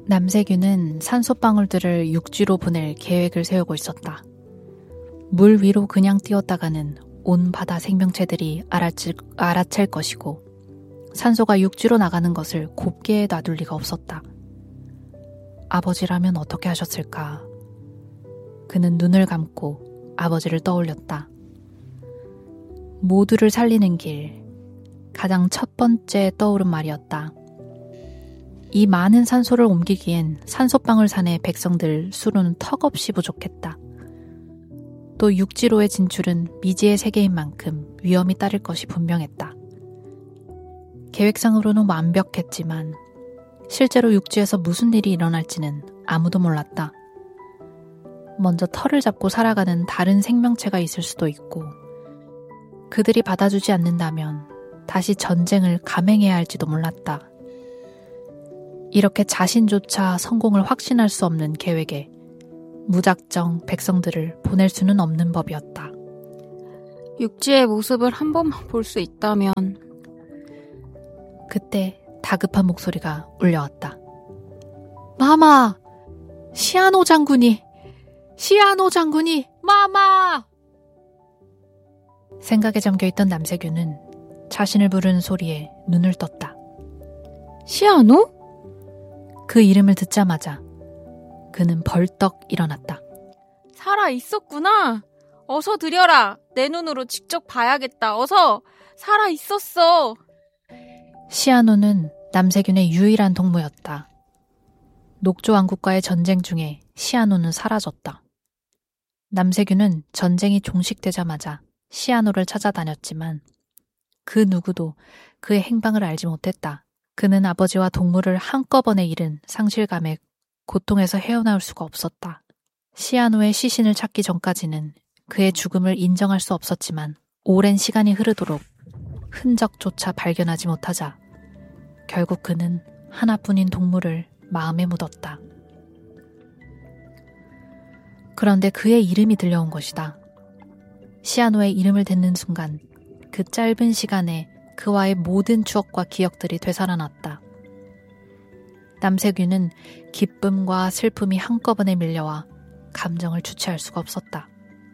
남세균은 산소방울들을 육지로 보낼 계획을 세우고 있었다. 물 위로 그냥 띄웠다가는 온 바다 생명체들이 알아챌 것이고 산소가 육지로 나가는 것을 곱게 놔둘 리가 없었다. 아버지라면 어떻게 하셨을까? 그는 눈을 감고 아버지를 떠올렸다. 모두를 살리는 길, 가장 첫 번째 떠오른 말이었다. 이 많은 산소를 옮기기엔 산소방울산의 백성들 수로는 턱없이 부족했다. 또 육지로의 진출은 미지의 세계인 만큼 위험이 따를 것이 분명했다. 계획상으로는 완벽했지만 실제로 육지에서 무슨 일이 일어날지는 아무도 몰랐다. 먼저 털을 잡고 살아가는 다른 생명체가 있을 수도 있고 그들이 받아주지 않는다면 다시 전쟁을 감행해야 할지도 몰랐다. 이렇게 자신조차 성공을 확신할 수 없는 계획에 무작정 백성들을 보낼 수는 없는 법이었다. 육지의 모습을 한 번만 볼 수 있다면. 그때 다급한 목소리가 울려왔다. 마마! 시아노 장군이! 마마! 생각에 잠겨있던 남세균은 자신을 부르는 소리에 눈을 떴다. 시아노? 그 이름을 듣자마자 그는 벌떡 일어났다. 살아 있었구나. 어서 들여라. 내 눈으로 직접 봐야겠다. 어서. 살아 있었어. 시아노는 남세균의 유일한 동무였다. 녹조왕국과의 전쟁 중에 시아노는 사라졌다. 남세균은 전쟁이 종식되자마자 시아노를 찾아다녔지만 그 누구도 그의 행방을 알지 못했다. 그는 아버지와 동무를 한꺼번에 잃은 상실감에 고통에서 헤어나올 수가 없었다. 시아노의 시신을 찾기 전까지는 그의 죽음을 인정할 수 없었지만 오랜 시간이 흐르도록 흔적조차 발견하지 못하자 결국 그는 하나뿐인 동무를 마음에 묻었다. 그런데 그의 이름이 들려온 것이다. 시아노의 이름을 듣는 순간 그 짧은 시간에 그와의 모든 추억과 기억들이 되살아났다. 남세균은 기쁨과 슬픔이 한꺼번에 밀려와 감정을 주체할 수가 없었다.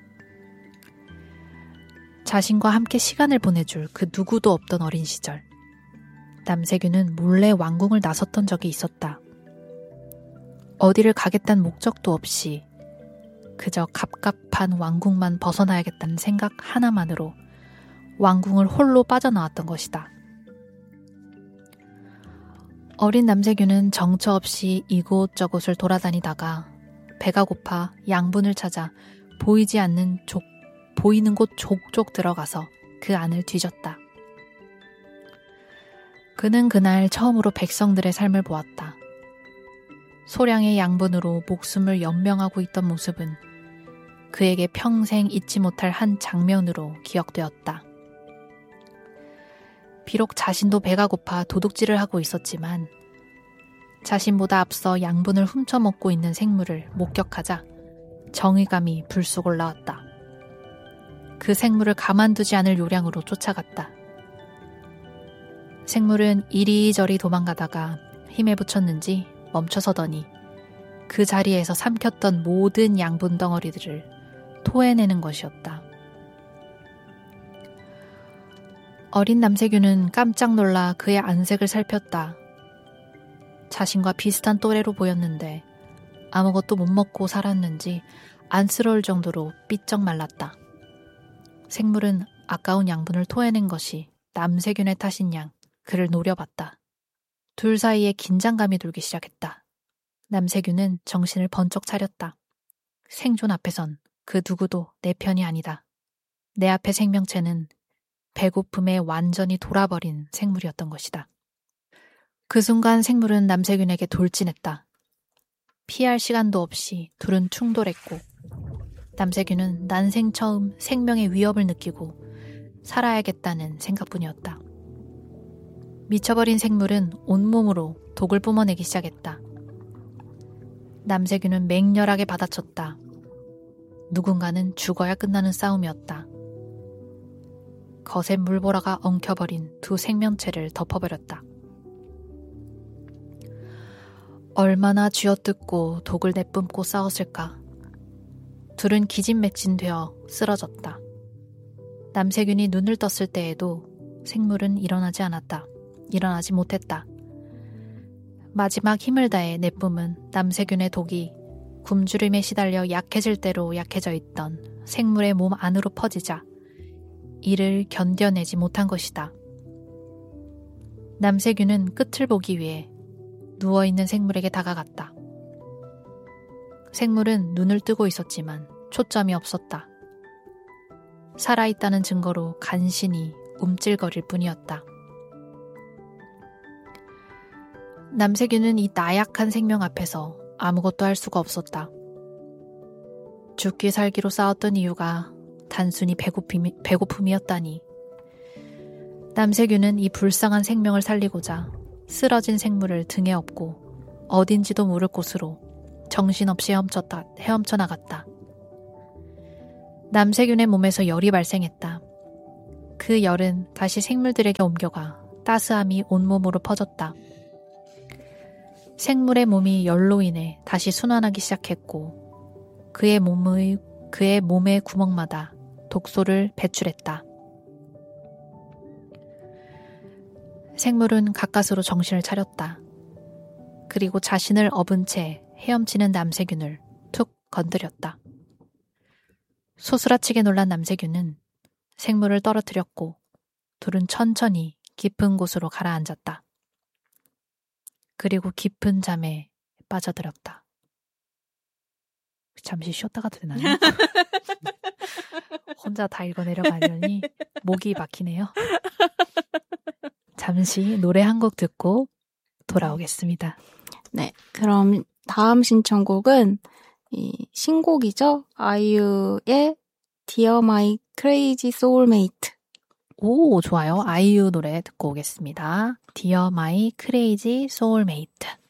자신과 함께 시간을 보내줄 그 누구도 없던 어린 시절, 남세균은 몰래 왕궁을 나섰던 적이 있었다. 어디를 가겠다는 목적도 없이 그저 갑갑한 왕궁만 벗어나야겠다는 생각 하나만으로 왕궁을 홀로 빠져나왔던 것이다. 어린 남세균은 정처 없이 이곳저곳을 돌아다니다가 배가 고파 양분을 찾아 보이는 곳 족족 들어가서 그 안을 뒤졌다. 그는 그날 처음으로 백성들의 삶을 보았다. 소량의 양분으로 목숨을 연명하고 있던 모습은 그에게 평생 잊지 못할 한 장면으로 기억되었다. 비록 자신도 배가 고파 도둑질을 하고 있었지만 자신보다 앞서 양분을 훔쳐먹고 있는 생물을 목격하자 정의감이 불쑥 올라왔다. 그 생물을 가만두지 않을 요량으로 쫓아갔다. 생물은 이리저리 도망가다가 힘에 부쳤는지 멈춰서더니 그 자리에서 삼켰던 모든 양분 덩어리들을 토해내는 것이었다. 어린 남세균은 깜짝 놀라 그의 안색을 살폈다. 자신과 비슷한 또래로 보였는데 아무것도 못 먹고 살았는지 안쓰러울 정도로 삐쩍 말랐다. 생물은 아까운 양분을 토해낸 것이 남세균의 탓인 양 그를 노려봤다. 둘 사이에 긴장감이 돌기 시작했다. 남세균은 정신을 번쩍 차렸다. 생존 앞에선 그 누구도 내 편이 아니다. 내 앞의 생명체는 배고픔에 완전히 돌아버린 생물이었던 것이다. 그 순간 생물은 남세균에게 돌진했다. 피할 시간도 없이 둘은 충돌했고 남세균은 난생 처음 생명의 위협을 느끼고 살아야겠다는 생각뿐이었다. 미쳐버린 생물은 온몸으로 독을 뿜어내기 시작했다. 남세균은 맹렬하게 받아쳤다. 누군가는 죽어야 끝나는 싸움이었다. 거센 물보라가 엉켜버린 두 생명체를 덮어버렸다. 얼마나 쥐어뜯고 독을 내뿜고 싸웠을까. 둘은 기진맥진되어 쓰러졌다. 남세균이 눈을 떴을 때에도 생물은 일어나지 않았다. 일어나지 못했다. 마지막 힘을 다해 내뿜은 남세균의 독이 굶주림에 시달려 약해질 대로 약해져 있던 생물의 몸 안으로 퍼지자 이를 견뎌내지 못한 것이다. 남세균은 끝을 보기 위해 누워있는 생물에게 다가갔다. 생물은 눈을 뜨고 있었지만 초점이 없었다. 살아있다는 증거로 간신히 움찔거릴 뿐이었다. 남세균은 이 나약한 생명 앞에서 아무것도 할 수가 없었다. 죽기 살기로 싸웠던 이유가 단순히 배고픔이었다니. 남세균은 이 불쌍한 생명을 살리고자 쓰러진 생물을 등에 업고 어딘지도 모를 곳으로 정신없이 헤엄쳐 나갔다. 남세균의 몸에서 열이 발생했다. 그 열은 다시 생물들에게 옮겨가 따스함이 온몸으로 퍼졌다. 생물의 몸이 열로 인해 다시 순환하기 시작했고 그의 몸의 구멍마다 독소를 배출했다. 생물은 가까스로 정신을 차렸다. 그리고 자신을 업은 채 헤엄치는 남세균을 툭 건드렸다. 소스라치게 놀란 남세균은 생물을 떨어뜨렸고 둘은 천천히 깊은 곳으로 가라앉았다. 그리고 깊은 잠에 빠져들었다. 잠시 쉬었다가도 되나요? 혼자 다 읽어내려가려니 목이 막히네요. 잠시 노래 한 곡 듣고 돌아오겠습니다. 네, 그럼 다음 신청곡은 이 신곡이죠. 아이유의 Dear My Crazy Soulmate. 오, 좋아요. 아이유 노래 듣고 오겠습니다. Dear My Crazy Soulmate.